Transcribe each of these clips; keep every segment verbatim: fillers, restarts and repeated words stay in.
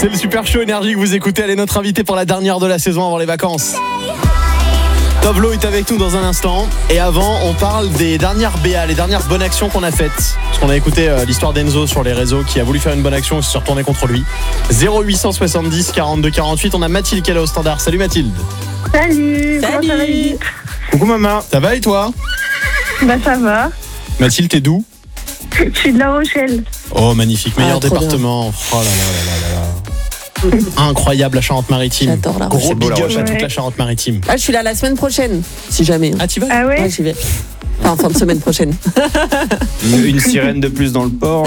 C'est le Super Show Énergie que vous écoutez. Elle est notre invitée pour la dernière de la saison avant les vacances. Tovlo est avec nous dans un instant. Et avant, on parle des dernières B A, les dernières bonnes actions qu'on a faites. Parce qu'on a écouté euh, l'histoire d'Enzo sur les réseaux qui a voulu faire une bonne action et se retourner contre lui. zéro huit cent soixante-dix quarante-deux quarante-huit. On a Mathilde qui est là au standard. Salut Mathilde. Salut, comment ça va Edith? Coucou maman. Ça va et toi? Bah ça va. Mathilde, t'es d'où? Je suis de La Rochelle. Oh magnifique, meilleur Ah, trop département. Oh là là là là là. Incroyable la Charente-Maritime. J'adore La Gros Rochelle. big up à Ouais. toute la Charente-Maritime. Ah, je suis là la semaine prochaine, si jamais. Ah, tu vas? Ah ouais, Ouais, j'y vais. Enfin, fin de semaine prochaine. Une, une sirène de plus dans le port.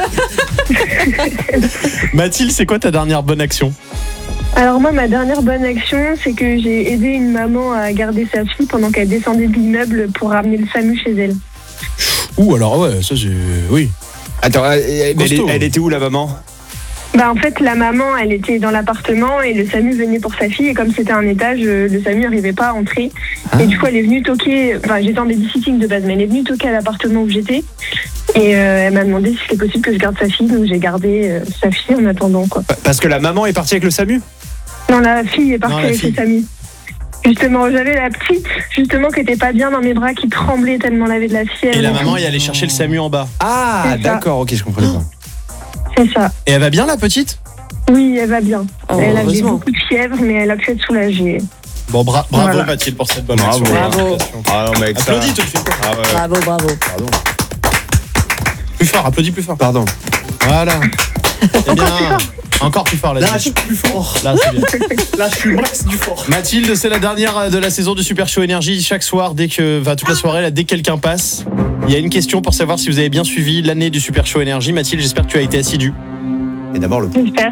Mathilde, c'est quoi ta dernière bonne action? Alors moi, ma dernière bonne action, c'est que j'ai aidé une maman à garder sa fille pendant qu'elle descendait de l'immeuble pour ramener le SAMU chez elle. Ouh, alors ouais, ça c'est... Oui. Attends, elle, elle- Costaud. elle était où la maman? Bah en fait, la maman, elle était dans l'appartement et le SAMU venait pour sa fille. Et comme c'était un étage, euh, le SAMU n'arrivait pas à entrer. Et du coup, elle est venue toquer, enfin j'étais en babysitting de base, mais elle est venue toquer à l'appartement où j'étais. Et euh, elle m'a demandé si c'était possible que je garde sa fille, donc j'ai gardé euh, sa fille en attendant quoi. Pa- Parce que la maman est partie avec le SAMU? Non, la fille est partie Non, la avec fille. le SAMU. Justement, j'avais la petite, justement, qui était pas bien dans mes bras, qui tremblait tellement elle avait de la fièvre. Et la maman est allée chercher le SAMU en bas. Ah, C'est ça. d'accord, ok, je comprenais pas. C'est ça. Et elle va bien la petite? Oui, elle va bien. Oh, elle avait heureusement. beaucoup de fièvre, mais elle a pu être soulagée. Bon, bra- bravo Voilà. Mathilde pour cette bonne Bravo. action. Bravo. Ah non, mec, ça... Applaudis, tu le fais quoi? Ah ouais, Bravo, bravo. pardon. Plus fort, applaudis plus fort. Pardon. Voilà. C'est bien. Encore plus fort. Encore plus fort là. Là, je suis plus fort. Là, c'est bien. Là, je suis max du fort. Mathilde, c'est la dernière de la saison du Super Show Énergie. Chaque soir, dès que, enfin, toute la soirée, là, dès que quelqu'un passe, il y a une question pour savoir si vous avez bien suivi l'année du Super Show Énergie. Mathilde, j'espère que tu as été assidue. Et d'abord le... J'espère.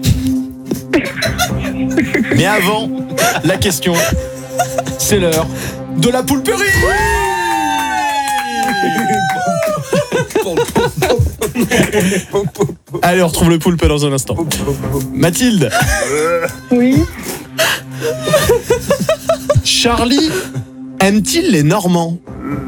Mais avant, la question, c'est l'heure de la poulperie. Allez, on retrouve le poulpe dans un instant. Mathilde, Oui. Charlie aime-t-il les Normands?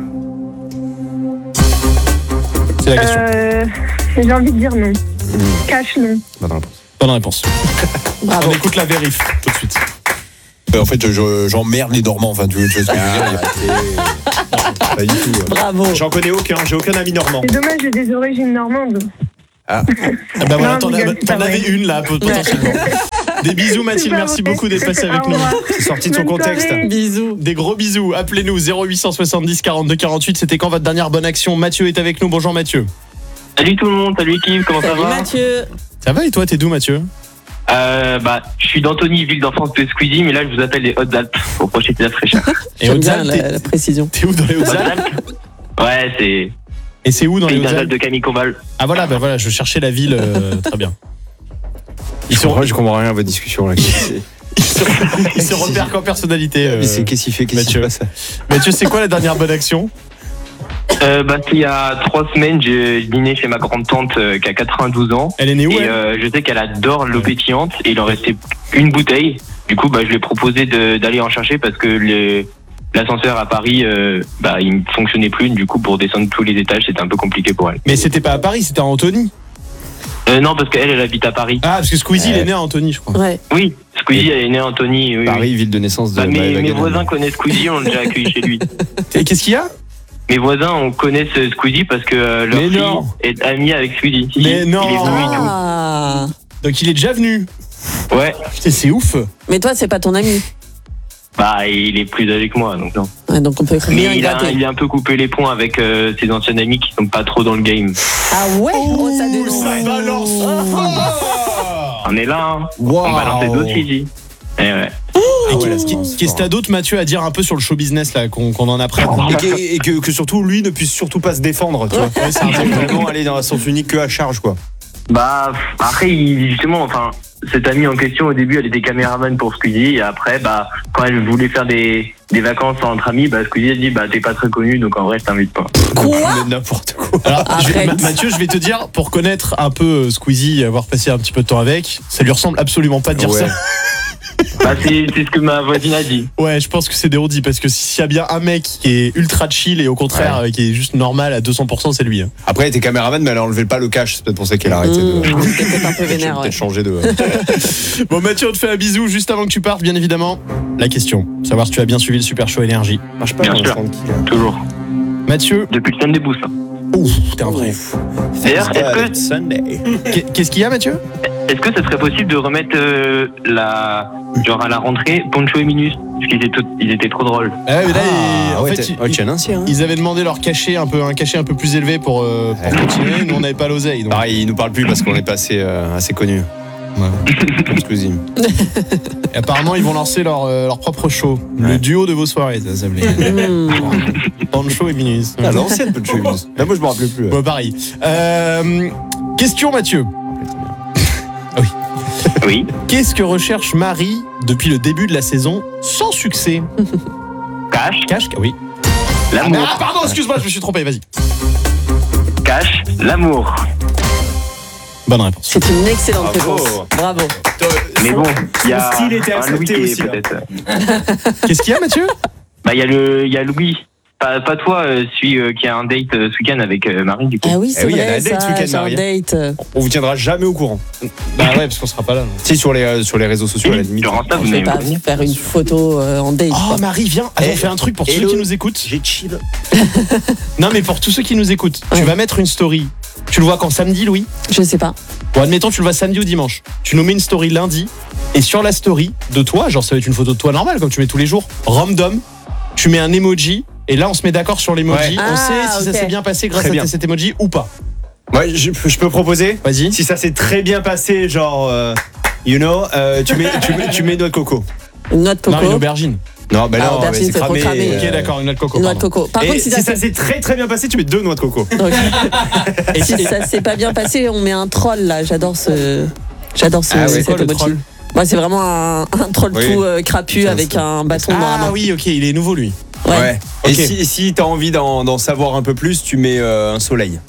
C'est la question. Euh, j'ai envie de dire non. Cash non. Bonne réponse. Bonne réponse. Bravo. On écoute la vérif tout de suite. En fait, je- j'emmerde les Normands. Enfin, tu, tu vois ce que je veux dire? Pas du tout. ouais. Bravo. J'en connais aucun, j'ai aucun ami normand. C'est dommage, j'ai des origines normandes. Ah bah voilà, Non, t'en, mais as- c'est t'en pas avais vrai. une là, potentiellement. Des bisous Mathilde, C'est pas merci vrai. beaucoup d'être passé avec Au nous. revoir. C'est sorti de son Bonne contexte. soirée. Bisous. Des gros bisous, appelez-nous zéro huit cent soixante-dix quarante-deux quarante-huit. C'était quand votre dernière bonne action? Mathieu est avec nous, bonjour Mathieu. Salut tout le monde, salut équipe, comment Salut ça va? Mathieu. Ça va et toi, t'es d'où Mathieu? euh, Bah, je suis d'Antony, ville d'enfance de Squeezie, mais là je vous appelle les Hautes-Alpes pour profiter de la fraîcheur. Et J'aime bien Hautes-Alpes, la, t'es, la précision. t'es où dans les Hautes-Alpes? Hautes-Alpes Ouais, c'est Et c'est où dans les pays natale Hautes-Alpes? de Camille Combal. Ah voilà, bah voilà, je cherchais la ville, euh, très bien. Ils Je se, comprends, je comprends rien à votre discussion là. C'est- ils se, ils se repèrent qu'en personnalité. euh, Mais c'est qu'est-ce qu'il fait, qu'est-ce qui se Mathieu. passe? Mathieu, c'est quoi la dernière bonne action? Euh, bah, il y a trois semaines, j'ai dîné chez ma grande-tante euh, qui a quatre-vingt-douze ans. Elle est née où Et elle euh, je sais qu'elle adore l'eau pétillante et il en restait une bouteille. Du coup, bah, je lui ai proposé de- d'aller en chercher parce que les- l'ascenseur à Paris, euh, bah, il ne fonctionnait plus. Du coup, pour descendre tous les étages, c'était un peu compliqué pour elle. Mais c'était pas à Paris, c'était à Antony. Euh, non, parce qu'elle, elle habite à Paris. Ah, parce que Squeezie, il Ouais. est né à Antony, je crois. Ouais. Oui, Squeezie, elle est née à Antony. Oui, Paris, oui. ville de naissance de Bah, mes, Maëva mes Ganon. voisins connaissent Squeezie, on l'a déjà accueilli chez lui. Et qu'est-ce qu'il y a? Mes voisins, on connaît ce Squeezie parce que euh, leur Mais fille non. est amie avec Squeezie. Si, Mais si, non. Il est venu et Ah. Donc il est déjà venu. tout. Ouais. Putain, c'est ouf. Mais toi, c'est pas ton ami. Bah, il est plus âgé que moi, donc non. Ouais, donc on peut Mais bien il a, gratter. il a un peu coupé les ponts avec euh, ses anciens amis qui sont pas trop dans le game. Ah ouais. Oh, ça dénonce. ça balance fort. On est là, hein. Wow. On balance les dossiers ici. Eh ouais. Et Ah ouais, qu'est-ce là, qui- c'est qu'est-ce que t'as d'autre, Mathieu, à dire un peu sur le show business là, qu'on, qu'on en apprenne? Et, que, et que, que surtout lui ne puisse surtout pas se défendre, tu vois. Ouais, c'est un C'est peu vraiment aller dans un sens unique que à charge, quoi. Bah, après, il- justement, enfin, cette amie en question, au début, elle était caméraman pour Squeezie, et après, bah, quand elle voulait faire des, des vacances entre amis, bah, Squeezie a dit, bah, t'es pas très connu, donc en vrai, je t'invite pas. Quoi? Mais n'importe quoi. Alors, je vais- Arrête. Ma- Mathieu, je vais te dire, pour connaître un peu euh, Squeezie, avoir passé un petit peu de temps avec, ça lui ressemble absolument pas de dire Ouais. ça. Bah, c'est c'est ce que ma voisine a dit. Ouais, je pense que c'est des redis parce que s'il y a bien un mec qui est ultra chill et au contraire euh, qui est juste normal à deux cents pour cent, c'est lui. hein. Après, elle était caméraman, mais elle enlevait pas le cash. C'est peut-être pour ça qu'elle a arrêté Mmh, de. c'était peut-être un peu vénère, ouais. Peut-être changer de. Bon, Mathieu, on te fait un bisou juste avant que tu partes, bien évidemment. La question, savoir si tu as bien suivi le Super Show Énergie. Marche pas, Bien on sûr. se rend qui, là. Toujours. Mathieu, Depuis le thème des boosts. hein. ouf, t'es un vrai. D'ailleurs, est-ce que, Sunday. Qu'est- Qu'est-ce qu'il y a, Mathieu? est-ce que ça serait possible de remettre euh, la, genre à la rentrée, Poncho et Minus? Parce qu'ils étaient, tout- ils étaient trop drôles. Ah, mais là, ils- Ah, en ouais, fait, t'es- ils- ouais, tu es un ancien. hein. ils avaient demandé leur cachet un peu un cachet un peu plus élevé pour, euh, pour Ouais. continuer. Nous, on n'avait pas l'oseille. donc- Pareil, il nous parle plus parce qu'on est passé euh, assez connu. Exclusif. Et apparemment, ils vont lancer leur, euh, leur propre show. Le Ouais. duo de vos soirées, ça s'appelait. Mmh. Pancho et Minus. Ah, l'ancienne peut te jouer. Là, moi, je me rappelais plus. Bon, pareil. Euh, question, Mathieu. Oui. Qu'est-ce que recherche Marie depuis le début de la saison sans succès? Cash, Cache, oui. l'amour. Ah, pardon, excuse-moi, je me suis trompé, vas-y. Cash, l'amour. Bonne réponse. C'est une excellente Bravo. réponse. Bravo. Mais bon, il y a son style était un accepté Louis qui est aussi, là. peut-être. Qu'est-ce qu'il y a, Mathieu? Bah, il y a le, il y a Louis. Pas, pas toi, euh, celui euh, qui a un date euh, ce week-end avec euh, Marie, du coup. Ah oui, c'est Eh oui, il y a vrai, la date ce ça, week-end, c'est un Marie. date. On vous tiendra jamais au courant. Bah ouais, parce qu'on sera pas là. non. Si, sur les, euh, sur les réseaux sociaux, à la limite. Sur Insta, vous Je vais n'avez pas pas vu. faire une photo euh, en date. Oh, quoi. Marie, viens. Attends, Eh, on fait un truc pour tous ceux hello. qui nous écoutent. J'ai chill. Non, mais pour tous ceux qui nous écoutent, tu Ouais. vas mettre une story. Tu le vois quand samedi, Louis? Je sais pas. Bon, admettons, tu le vois samedi ou dimanche. Tu nous mets une story lundi. Et sur la story de toi, genre ça va être une photo de toi normale, comme tu mets tous les jours, random, tu mets un emoji. Et là, on se met d'accord sur l'emoji. Ouais. On Ah, sait si ça ok. s'est bien passé grâce Très à bien. cet emoji ou pas. Ouais, je, je peux proposer. Vas-y. Si ça s'est très bien passé, genre, euh, you know, euh, tu, mets, tu, mets, tu mets noix de coco. Une noix de Non, une coco. aubergine. Non, bah Ah, non, aubergine, mais c'est c'est trop cramé. cramé. Ok, d'accord, une noix de coco. Une noix de pardon. coco. Par Et contre, si si ça ça s'est s'est très très bien passé, tu mets deux noix de coco. Donc, Et si et- ça s'est pas bien passé, on met un troll là. J'adore ce. J'adore ce. Ah ouais, c'est cet quoi le emoji. troll? Moi, c'est vraiment un, un troll Oui. tout euh, crapu Ça, avec ça. un bâton dans la Ah main. oui, ok, il est nouveau lui. Ouais. Et Ok. si, si t'as envie d'en d'en savoir un peu plus, tu mets euh, un soleil.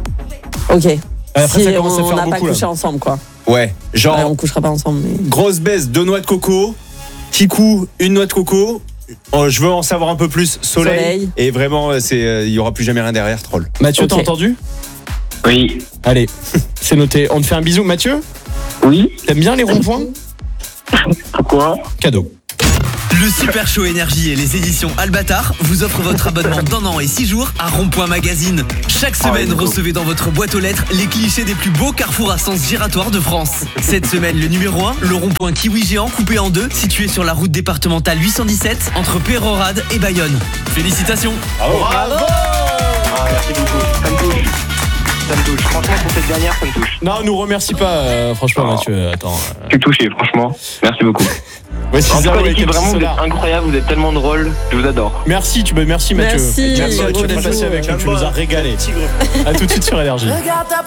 Ok. Après, si ça commence à on faire n'a pas beaucoup, là. couché ensemble, quoi. Ouais, genre Ouais, on couchera pas ensemble. Mais... grosse baisse, deux noix de coco, petit coup, une noix de coco. Oh, je veux en savoir un peu plus, soleil. Soleil. Et vraiment, euh, c'est, euh, il y aura plus jamais rien derrière, troll. Mathieu, Ok. t'as entendu? Oui. Allez, c'est noté. On te fait un bisou. Mathieu, Oui. t'aimes bien les ronds-points? Pourquoi? Cadeau. Le Super Show Énergie et les éditions Albatar vous offrent votre abonnement d'un an et six jours à Rond-Point Magazine. Chaque semaine, ouais, recevez dans votre boîte aux lettres les clichés des plus beaux carrefours à sens giratoire de France. Cette semaine, le numéro un, le rond-point Kiwi géant coupé en deux, situé sur la route départementale huit cent dix-sept entre Pérorade et Bayonne. Félicitations. Bravo. Ah, merci beaucoup. Ça me touche. Ça me touche. Franchement, pour cette dernière, ça me touche. Non, nous remercie pas, euh, franchement, Oh. Mathieu. Attends. Je suis touché, franchement. Merci beaucoup. Voici En tout cas, Zaro et l'équipe, vraiment, vous êtes Capsolar. incroyable. Vous êtes tellement drôles. Je vous adore. Merci, tu, bah, merci Mathieu. Merci, Merci gros d'être passé bisous. avec nous. Tu nous as régalé. À tout de suite sur Énergie. Regarde ta